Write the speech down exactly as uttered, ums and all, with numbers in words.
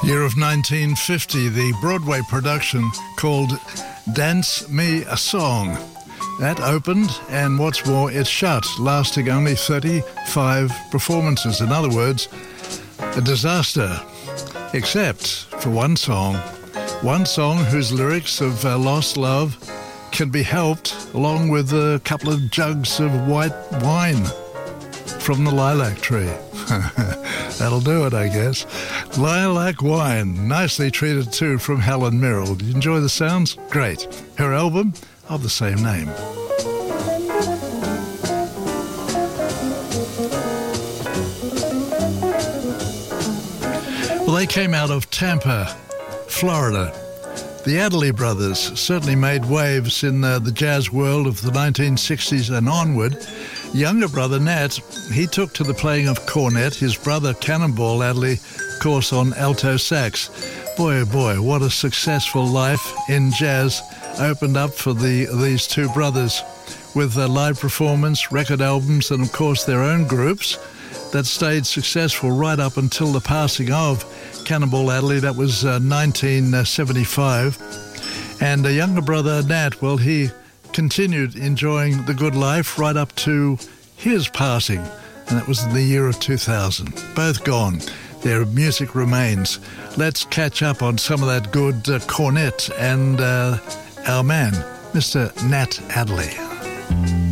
Year of nineteen fifty, the Broadway production called Dance Me a Song. That opened, and what's more, it shut, lasting only thirty-five performances. In other words, a disaster, except for one song. One song whose lyrics of uh, lost love can be helped, along with a couple of jugs of white wine from the lilac tree. That'll do it, I guess. Lilac Wine, nicely treated too, from Helen Mirren. Did you enjoy the sounds? Great. Her album of the same name. Well, they came out of Tampa, Florida. The Adderley brothers certainly made waves in uh, the jazz world of the nineteen sixties and onward. Younger brother Nat, he took to the playing of cornet. His brother Cannonball Adderley, of course, on alto sax. Boy, oh boy, what a successful life in jazz opened up for the these two brothers, with a live performance, record albums, and of course their own groups that stayed successful right up until the passing of Cannonball Adderley. That was uh, nineteen seventy-five. And a younger brother, Nat, well, he continued enjoying the good life right up to his passing, and that was in the year of two thousand. Both gone. Their music remains. Let's catch up on some of that good uh, cornet and uh, our man, Mister Nat Adderley.